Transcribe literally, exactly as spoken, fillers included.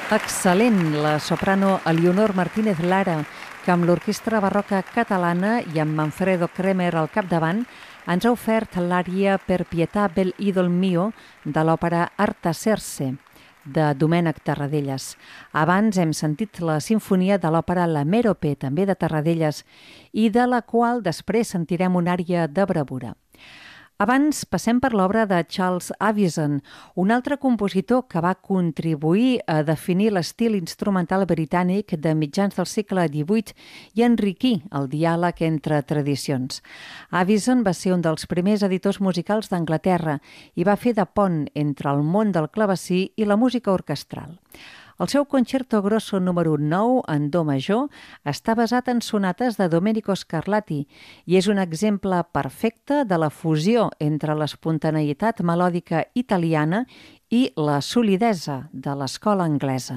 Excel·lent, la soprano Elionor Martínez Lara, que amb l'Orquestra Barroca Catalana i amb Manfredo Kremer al capdavant ens ha ofert l'ària Per pietà bel idol mio de l'òpera Artaserse, de Domènec Tarradellas. Abans hem sentit la sinfonia de l'òpera La Mèrope, també de Tarradellas, i de la qual després sentirem una ària de bravura. Abans passem per l'obra de Charles Avison, un altre compositor que va contribuir a definir l'estil instrumental britànic de mitjans del segle divuit i enriquir el diàleg entre tradicions. Avison va ser un dels primers editors musicals d'Anglaterra i va fer de pont entre el món del clavecí i la música orquestral. El seu concerto grosso número nou en do major està basat en sonates de Domenico Scarlatti i és un exemple perfecte de la fusió entre l'espontaneïtat melòdica italiana i la solidesa de l'escola anglesa.